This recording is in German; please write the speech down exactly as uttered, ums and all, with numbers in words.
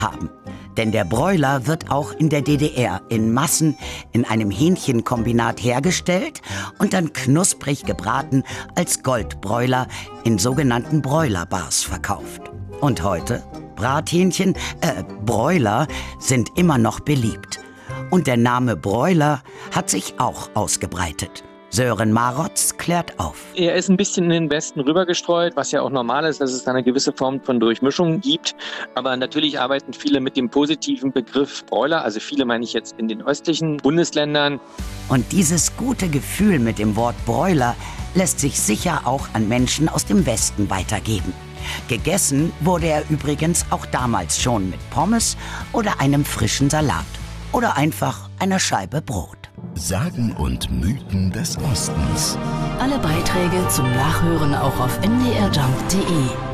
haben. Denn der Broiler wird auch in der D D R in Massen in einem Hähnchenkombinat hergestellt und dann knusprig gebraten als Goldbroiler in sogenannten Broilerbars verkauft. Und heute? Brathähnchen, äh, Broiler sind immer noch beliebt. Und der Name Broiler hat sich auch ausgebreitet. Sören Marotz klärt auf. Er ist ein bisschen in den Westen rübergestreut, was ja auch normal ist, dass es da eine gewisse Form von Durchmischung gibt. Aber natürlich arbeiten viele mit dem positiven Begriff Broiler, also viele meine ich jetzt in den östlichen Bundesländern. Und dieses gute Gefühl mit dem Wort Broiler lässt sich sicher auch an Menschen aus dem Westen weitergeben. Gegessen wurde er übrigens auch damals schon mit Pommes oder einem frischen Salat oder einfach einer Scheibe Brot. Sagen und Mythen des Ostens. Alle Beiträge zum Nachhören auch auf n d r jump punkt d e.